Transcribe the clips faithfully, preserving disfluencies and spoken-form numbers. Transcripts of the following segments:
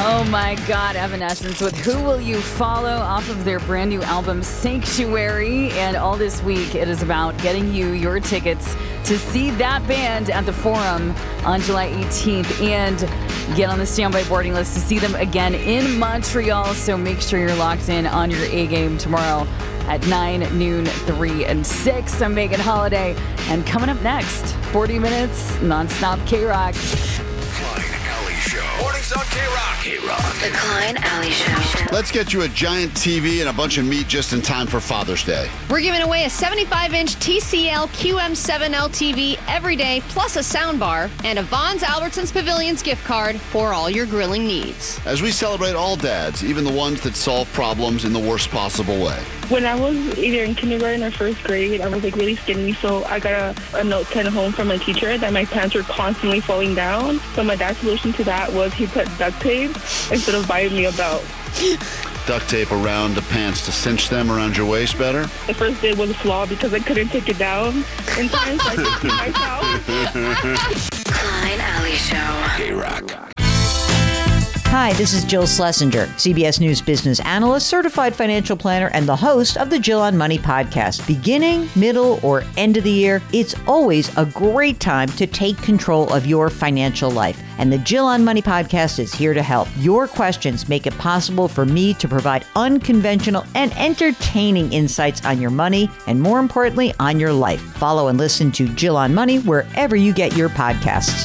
Oh my God, Evanescence with Who Will You Follow off of their brand new album Sanctuary. And all this week it is about getting you your tickets to see that band at the Forum on July eighteenth and get on the standby boarding list to see them again in Montreal. So make sure you're locked in on your A game tomorrow at nine, noon, three, and six. I'm Megan Holiday. And coming up next, forty minutes nonstop K-Rock. Mornings on K-Rock. K-Rock. The Klein Alley Show. Let's get you a giant T V and a bunch of meat just in time for Father's Day. We're giving away a seventy-five inch T C L Q M seven L T V every day, plus a soundbar and a Vons Albertsons Pavilions gift card for all your grilling needs. As we celebrate all dads, even the ones that solve problems in the worst possible way. When I was either in kindergarten or first grade, I was like really skinny, so I got a, a note sent home from my teacher that my pants were constantly falling down. So my dad's solution to that was he put duct tape instead of buying me a belt. Duct tape around the pants to cinch them around your waist better? The first day was a flaw because I couldn't take it down in time, so I took it myself. Klein Alley Show. K-Rock. Hi, this is Jill Schlesinger, C B S News business analyst, certified financial planner, and the host of the Jill on Money podcast. Beginning, middle, or end of the year, it's always a great time to take control of your financial life. And the Jill on Money podcast is here to help. Your questions make it possible for me to provide unconventional and entertaining insights on your money, and more importantly, on your life. Follow and listen to Jill on Money wherever you get your podcasts.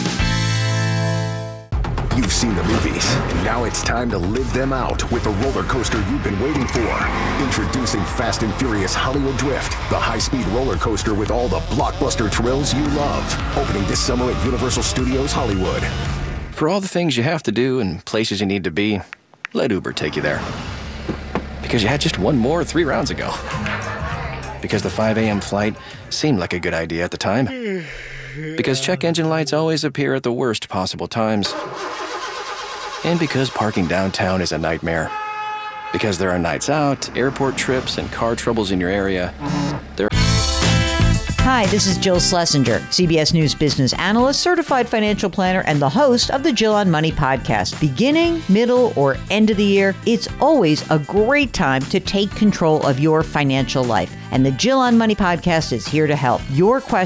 You've seen the movies. Now it's time to live them out with the roller coaster you've been waiting for. Introducing Fast and Furious Hollywood Drift, the high-speed roller coaster with all the blockbuster thrills you love. Opening this summer at Universal Studios Hollywood. For all the things you have to do and places you need to be, let Uber take you there. Because you had just one more three rounds ago. Because the five a.m. flight seemed like a good idea at the time. Because check engine lights always appear at the worst possible times. And because parking downtown is a nightmare. Because there are nights out, airport trips, and car troubles in your area. There Hi, this is Jill Schlesinger, C B S News business analyst, certified financial planner, and the host of the Jill on Money podcast. Beginning, middle, or end of the year, it's always a great time to take control of your financial life. And the Jill on Money podcast is here to help. Your questions